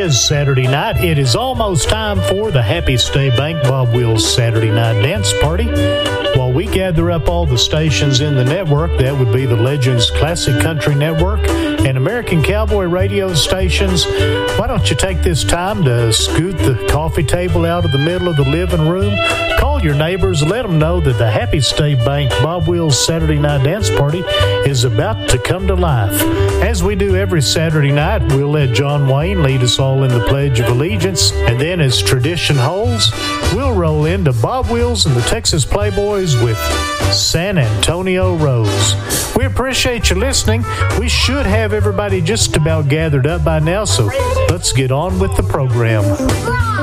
is Saturday night. It is almost time for the Happy State Bank Bob Wills Saturday Night Dance Party. While we gather up all the stations in the network, that would be the Legends Classic Country Network and American Cowboy radio stations, why don't you take this time to scoot the coffee table out of the middle of the living room? Call your neighbors, let them know that the Happy State Bank Bob Wills Saturday Night Dance Party is about to come to life. As we do every Saturday night, we'll let John Wayne lead us all in the Pledge of Allegiance, and then as tradition holds, we'll roll into Bob Wills and the Texas Playboys with San Antonio Rose. We appreciate you listening. We should have everybody just about gathered up by now, so let's get on with the program.